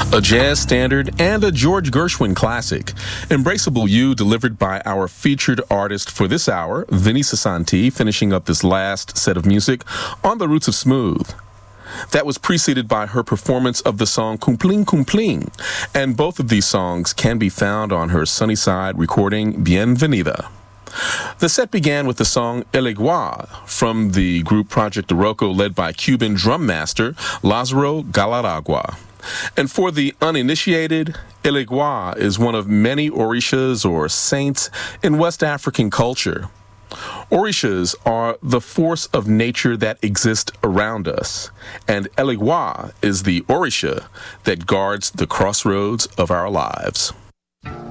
A jazz standard and a George Gershwin classic. Embraceable You, delivered by our featured artist for this hour, Vinny Sasanti, finishing up this last set of music on the Roots of Smooth. That was preceded by her performance of the song Cumpling Cumpling, and both of these songs can be found on her Sunnyside recording Bienvenida. The set began with the song El Igual from the group Project Oroco, led by Cuban drum master Lázaro Galaragua. And for the uninitiated, El Igual is one of many orishas or saints in West African culture. Orishas are the force of nature that exists around us, and El Igual is the orisha that guards the crossroads of our lives.